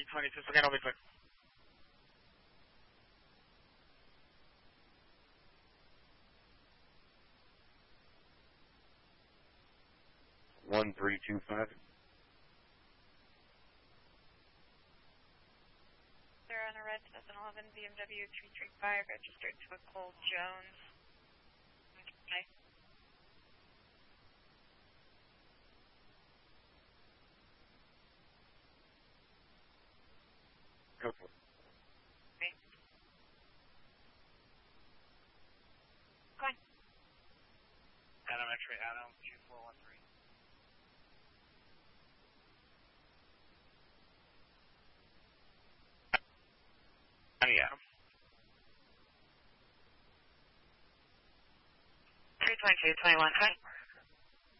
26, again, I'll be clear. One 325. They're on a red 2011 BMW 335 registered to a Cole Jones. Okay. Go for it. Okay. Go on. Adam X-ray, Adam, Q413. Adam. 322, 21, 20.